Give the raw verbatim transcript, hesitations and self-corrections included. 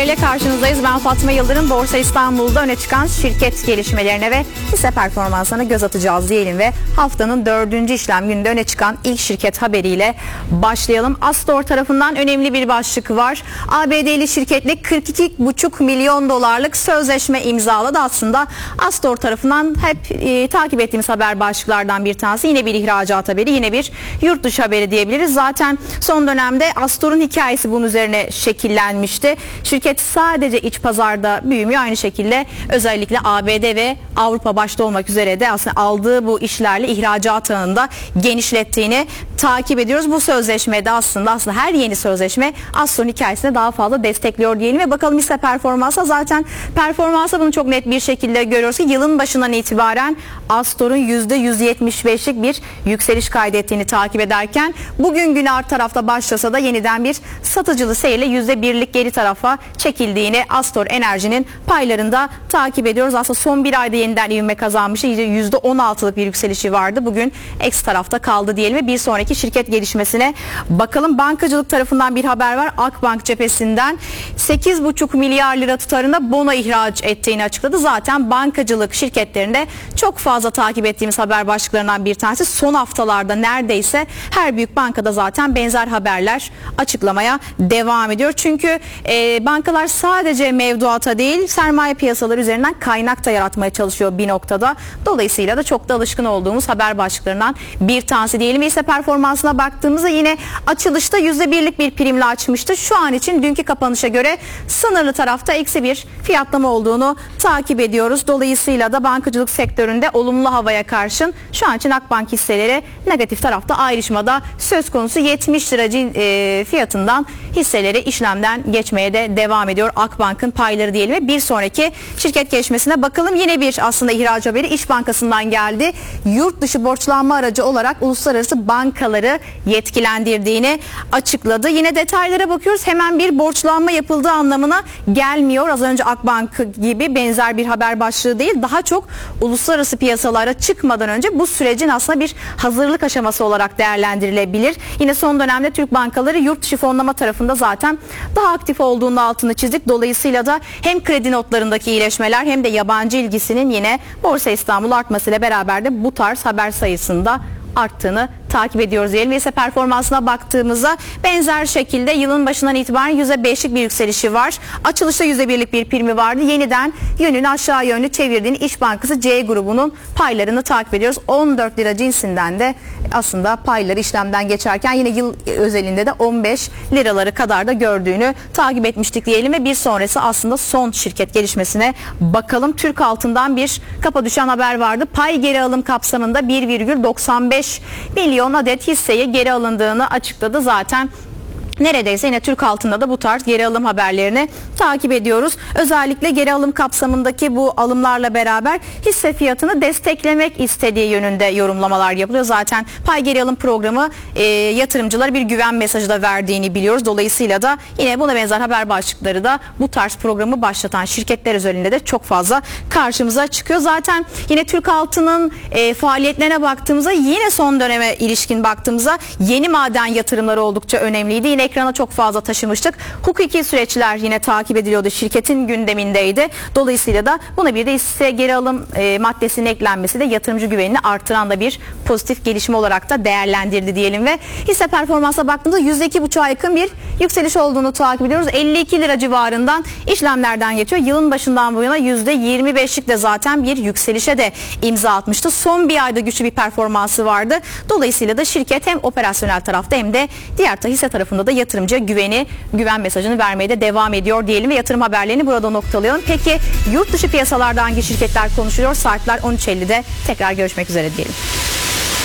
ile karşınızdayız. Ben Fatma Yıldırım. Borsa İstanbul'da öne çıkan şirket gelişmelerine ve hisse performansına göz atacağız diyelim ve haftanın dördüncü işlem gününde öne çıkan ilk şirket haberiyle başlayalım. Astor tarafından önemli bir başlık var. A B D'li şirketle kırk iki buçuk milyon dolarlık sözleşme imzaladı. Aslında Astor tarafından hep e, takip ettiğimiz haber başlıklardan bir tanesi. Yine bir ihracat haberi, yine bir yurt dışı haberi diyebiliriz. Zaten son dönemde Astor'un hikayesi bunun üzerine şekillenmişti. Şirket sadece iç pazarda büyümüyor. Aynı şekilde özellikle A B D ve Avrupa başta olmak üzere de aslında aldığı bu işlerle ihracat ağında genişlettiğini takip ediyoruz. Bu sözleşmede aslında aslında her yeni sözleşme Astor'un hikayesini daha fazla destekliyor diyelim ve bakalım hisse performansa. Zaten performansa bunu çok net bir şekilde görüyoruz ki yılın başından itibaren Astor'un yüzde yüz yetmiş beşlik bir yükseliş kaydettiğini takip ederken bugün gün art tarafta başlasa da yeniden bir satıcılı seyirle yüzde birlik geri tarafa çekildiğini Astor Enerji'nin paylarında takip ediyoruz. Aslında son bir ayda yeniden ivme kazanmıştı. yüzde on altılık bir yükselişi vardı. Bugün eksi tarafta kaldı diyelim ve bir sonraki şirket gelişmesine bakalım. Bankacılık tarafından bir haber var. Akbank cephesinden sekiz buçuk milyar lira tutarında bono ihraç ettiğini açıkladı. Zaten bankacılık şirketlerinde çok fazla takip ettiğimiz haber başlıklarından bir tanesi. Son haftalarda neredeyse her büyük bankada zaten benzer haberler açıklamaya devam ediyor. Çünkü e, bankalar sadece mevduata değil sermaye piyasaları üzerinden kaynak da yaratmaya çalışıyor bir noktada. Dolayısıyla da çok da alışkın olduğumuz haber başlıklarından bir tanesi diyelim. Ise performansına baktığımızda yine açılışta yüzde birlik bir primle açmıştı. Şu an için dünkü kapanışa göre sınırlı tarafta eksi bir fiyatlama olduğunu takip ediyoruz. Dolayısıyla da bankacılık sektöründe olumlu havaya karşın şu an için Akbank hisseleri negatif tarafta ayrışmada söz konusu. Yetmiş lira e, fiyatından hisseleri işlemden geçmeye de devam ediyor Akbank'ın payları diyelim ve bir sonraki şirket gelişmesine bakalım. Yine bir aslında ihraç haberi İş Bankası'ndan geldi. Yurt dışı borçlanma aracı olarak uluslararası bankaları yetkilendirdiğini açıkladı. Yine detaylara bakıyoruz. Hemen bir borçlanma yapıldığı anlamına gelmiyor. Az önce Akbank gibi benzer bir haber başlığı değil. Daha çok uluslararası piyasalara çıkmadan önce bu sürecin aslında bir hazırlık aşaması olarak değerlendirilebilir. Yine son dönemde Türk bankaları yurt dışı fonlama tarafında zaten daha aktif olduğunun altını çizdik. Dolayısıyla da hem kredi notlarındaki iyileşmeler hem de yabancı ilgisinin yine Borsa İstanbul artmasıyla beraber de bu tarz haber sayısında arttığını takip ediyoruz diyelim. Ise performansına baktığımızda benzer şekilde yılın başından itibaren yüzde beşlik bir yükselişi var. Açılışta yüzde birlik bir primi vardı. Yeniden yönünü aşağı yönlü çevirdiğini İş Bankası C grubunun paylarını takip ediyoruz. on dört lira cinsinden de aslında payları işlemden geçerken yine yıl özelinde de on beş liraları kadar da gördüğünü takip etmiştik diyelim ve bir sonrası aslında son şirket gelişmesine bakalım. Türk Altın'dan bir kapa düşen haber vardı. Pay geri alım kapsamında bir virgül doksan beş milyon adet hisseye geri alındığını açıkladı. Zaten neredeyse yine Türk Altın'da da bu tarz geri alım haberlerini takip ediyoruz. Özellikle geri alım kapsamındaki bu alımlarla beraber hisse fiyatını desteklemek istediği yönünde yorumlamalar yapılıyor. Zaten pay geri alım programı e, yatırımcılara bir güven mesajı da verdiğini biliyoruz. Dolayısıyla da yine buna benzer haber başlıkları da bu tarz programı başlatan şirketler üzerinde de çok fazla karşımıza çıkıyor. Zaten yine Türk Altın'ın e, faaliyetlerine baktığımızda yine son döneme ilişkin baktığımızda yeni maden yatırımları oldukça önemliydi. Yine ekrana çok fazla taşımıştık. Hukuki süreçler yine takip ediliyordu. Şirketin gündemindeydi. Dolayısıyla da buna bir de hisse geri alım e, maddesinin eklenmesi de yatırımcı güvenini artıran da bir pozitif gelişme olarak da değerlendirdi diyelim ve hisse performansa baktığımızda yüzde iki buçuğa yakın bir yükseliş olduğunu takip ediyoruz. elli iki lira civarından işlemlerden geçiyor. Yılın başından bu yana yüzde yirmi beşlik de zaten bir yükselişe de imza atmıştı. Son bir ayda güçlü bir performansı vardı. Dolayısıyla da şirket hem operasyonel tarafta hem de diğer hisse tarafında da yatırımcıya güveni, güven mesajını vermeye de devam ediyor diyelim ve yatırım haberlerini burada noktalayalım. Peki yurt dışı piyasalarda hangi şirketler konuşuluyor? Saatler on üç ellide tekrar görüşmek üzere diyelim.